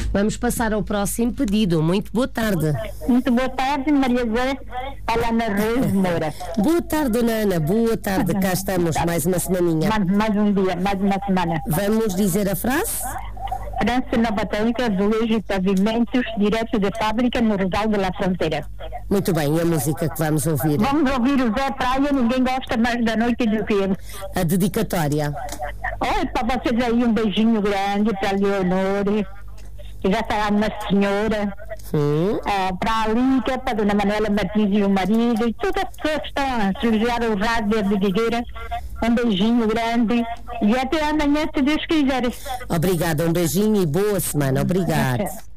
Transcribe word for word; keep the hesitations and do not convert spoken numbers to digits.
Vamos passar ao próximo pedido. Muito boa tarde. Muito boa tarde, Maria José. Fala Ana Reis Moura. Boa tarde, dona Ana. Boa tarde. Cá estamos, mais uma semaninha. Mais, mais um dia, mais uma semana. Vamos dizer a frase? França Nova Técnica, Azulejo e Pavimentos, direto da fábrica no Rosal de la Fronteira. Muito bem, e a música que vamos ouvir? Vamos ouvir o Zé Praia, ninguém gosta mais da noite do que ele. A dedicatória. Oi, para vocês aí um beijinho grande para a Leonor, que já está uma senhora. Hum. Uh, para a Lídia, para a dona Manuela Martins e o marido, e todas as pessoas que estão a subsidiar o rádio de Figueira. Um beijinho grande e até amanhã, se Deus quiser. Obrigada, um beijinho e boa semana. Obrigada.